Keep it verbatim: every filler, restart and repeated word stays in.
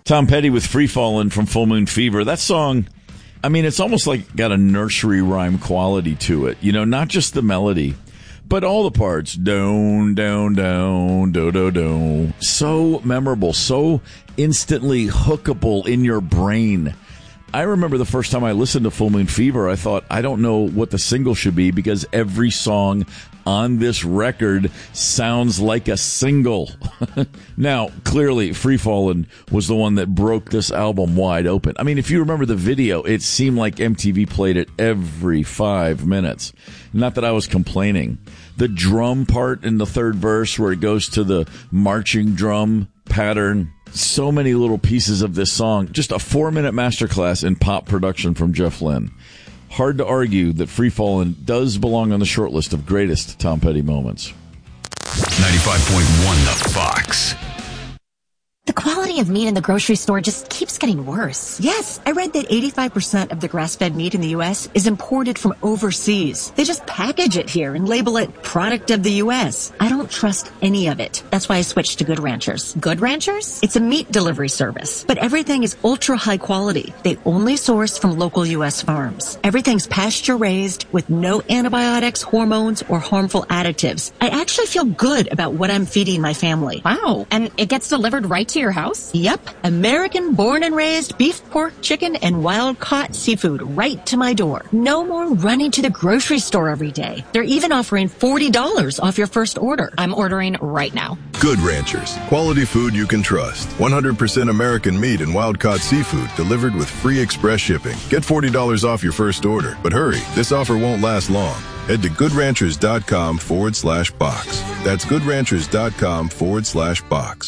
Tom Petty with Free Fallin' from Full Moon Fever. That song, I mean, it's almost like got a nursery rhyme quality to it. You know, not just the melody, but all the parts. Down, down, down, do, do, do. So memorable, so instantly hookable in your brain. I remember the first time I listened to Full Moon Fever, I thought, I don't know what the single should be because every song on this record sounds like a single. Now, clearly, Free Fallin' was the one that broke this album wide open. I mean, if you remember the video, it seemed like M T V played it every five minutes. Not that I was complaining. The drum part in the third verse where it goes to the marching drum pattern, so many little pieces of this song. Just a four-minute masterclass in pop production from Jeff Lynne. Hard to argue that Free Fallin' does belong on the short list of greatest Tom Petty moments. ninety-five point one The Fox. The quality of meat in the grocery store just keeps getting worse. Yes, I read that eighty-five percent of the grass-fed meat in the U S is imported from overseas. They just package it here and label it product of the U S. I don't trust any of it. That's why I switched to Good Ranchers. Good Ranchers? It's a meat delivery service, but everything is ultra high quality. They only source from local U S farms. Everything's pasture-raised with no antibiotics, hormones, or harmful additives. I actually feel good about what I'm feeding my family. Wow. And it gets delivered right to your house? Yep. American born and raised beef, pork, chicken, and wild caught seafood right to my door. No more running to the grocery store every day. They're even offering forty dollars off your first order. I'm ordering right now. Good Ranchers. Quality food you can trust. one hundred percent American meat and wild caught seafood delivered with free express shipping. Get forty dollars off your first order. But hurry, this offer won't last long. Head to goodranchers.com forward slash box. That's goodranchers.com forward slash box.